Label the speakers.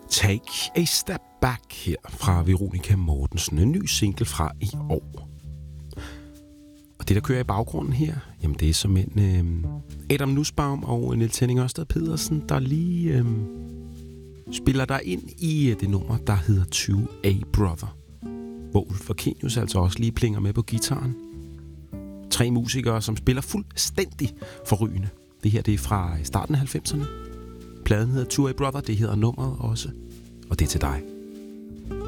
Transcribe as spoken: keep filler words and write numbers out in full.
Speaker 1: Take a Step Back her fra Veronica Mortensen. En ny single fra i år. Og det, der kører i baggrunden her, jamen det er simpelthen øh, Adam Nussbaum og Niels Henning Ørsted Pedersen, der lige øh, spiller der ind i det nummer, der hedder To A Brother. Hvor Ulf Kenius altså også lige plinger med på gitaren. Tre musikere, som spiller fuldstændig forrygende. Det her, det er fra starten af halvfemserne. Pladen hedder To A Brother, det hedder nummeret også. Og det er til dig.